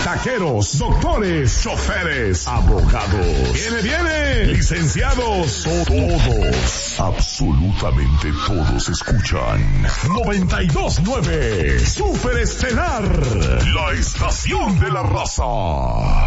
taqueros, doctores, choferes, abogados. ¡Viene! Licenciados, todos, absolutamente todos escuchan 92.9 Super Estelar, la estación de la raza.